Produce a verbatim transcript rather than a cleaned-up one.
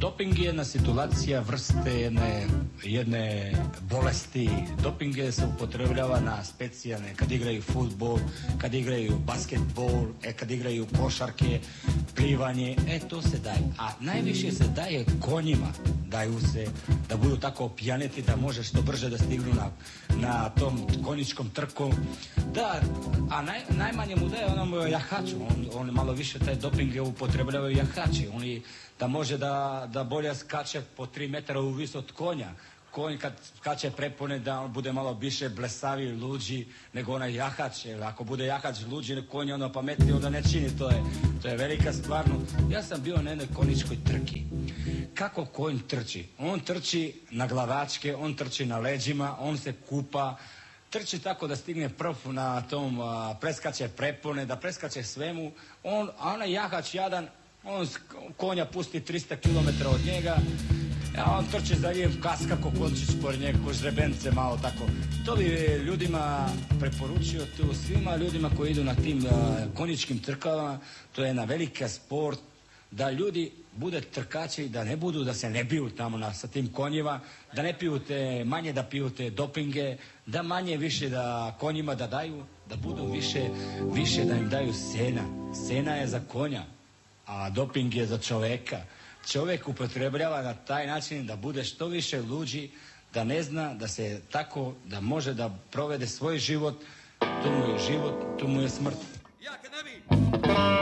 doping je jedna situacija vrste jedne, jedne bolesti. Doping je se upotrebljava na specijalne, kad igraju fudbal, kad igraju basketbol, e, kad igraju košarke, plivanje, e to se daje. A najviše se daje konjima, daju se da budu tako opijaneti da može što brže da stignu na, na tom konjičkom trku. Da, a naj, najmanje mu daje onom jahaču, on, on malo više taj doping je upotrebljavaju jahači, oni da može da, da bolje skače po tri metra u vis od konja. Konj kad skače prepone da on bude malo više blesavi, luđi nego onaj jahač, jer ako bude jahač luđi, konj ono pametniji, onda ne čini, to je, to je velika stvarno. Ja sam bio na jednoj konjičkoj trki. Kako konj trči? On trči na glavačke, on trči na leđima, on se kupa, trči tako da stigne prv na tom, a, preskače prepone, da preskače svemu, on, a onaj jahač jadan, on konja pusti tristo kilometara od njega, a on trči za njim, kaska ko končić pored njega, ko žrebence malo tako. To bi ljudima preporučio, tu svima ljudima koji idu na tim a, konjičkim trkama, to je jedna velika sport, da ljudi bude trkači, da ne budu, da se ne biju tamo na, sa tim konjima, da ne piju te, manje da piju te dopinge, da manje više da konjima da daju, da budu više, više da im daju sena. Sena je za konja, a doping je za čoveka. Čovjek upotrebljava na taj način da bude što više luđi, da ne zna, da se tako, da može da provede svoj život, tu mu je život, tu mu je smrt. Ja kad ne bi